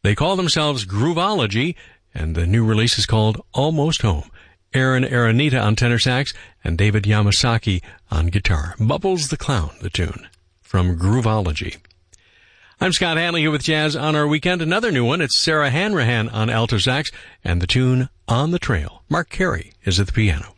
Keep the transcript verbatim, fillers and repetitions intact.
They call themselves Groovology, and the new release is called Almost Home. Aaron Aranita on tenor sax and David Yamasaki on guitar. Bubbles the Clown, the tune from Groovology. I'm Scott Hanley here with Jazz on Our Weekend. Another new one, it's Sarah Hanrahan on alto sax and the tune On the Trail. Mark Carey is at the piano.